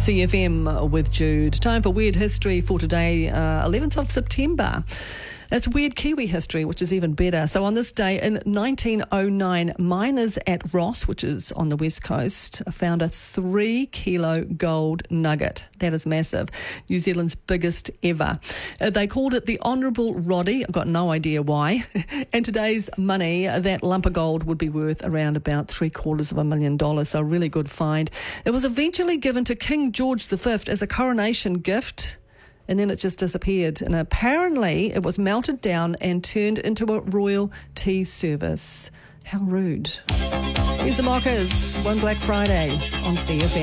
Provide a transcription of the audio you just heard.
CFM with Jude. Time for Weird History for today, 11th of September. It's weird Kiwi history, which is even better. So on this day in 1909, miners at Ross, which is on the west coast, found a 3-kilo gold nugget. That is massive. New Zealand's biggest ever. They called it the Honourable Roddy. I've got no idea why. In today's money, that lump of gold would be worth around about $750,000. So a really good find. It was eventually given to King George V as a coronation gift. And then it just disappeared. And apparently it was melted down and turned into a royal tea service. How rude. Here's the Mockers, One Black Friday on CFM.